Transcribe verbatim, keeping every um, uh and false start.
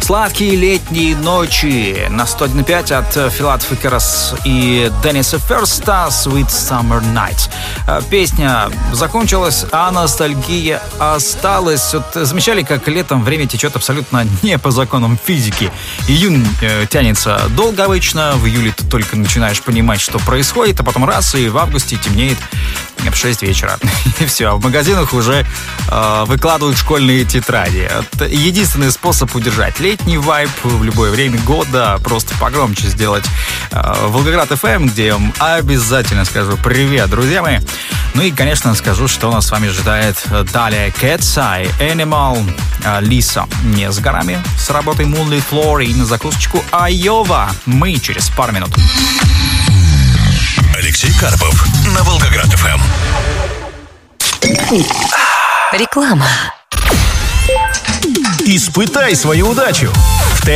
Сладкие летние ночи на сто один и пять от Филатов и Карас и Денниса Ферста Sweet Summer Night. Песня закончилась, а ностальгия осталась. Вот замечали, как летом время течет абсолютно не по законам физики. Июнь э, тянется долго обычно, в июле ты только начинаешь понимать, что происходит, а потом раз, и в августе темнеет в шесть вечера. И все, в магазинах уже э, выкладывают школьные тетради. Это единственный способ удержать летний вайб в любое время года, просто погромче сделать э, Волгоград эф эм, где я вам обязательно скажу привет, друзья мои. Ну и, конечно, скажу, что нас с вами ожидает далее Cat's Eye, Animal, э, Лиса не с горами, с работой Moonlit Floor и на закусочку Айова. Мы через пару минут. Алексей Карпов на Волгоград эф эм. Реклама. Испытай свою удачу.